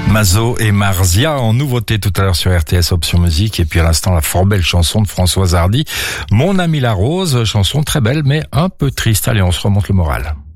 Mazo et Marzia en nouveauté tout à l'heure sur RTS Option Musique, et puis à l'instant la fort belle chanson de Françoise Hardy, Mon ami la rose, chanson très belle mais un peu triste. Allez, on se remonte le moral.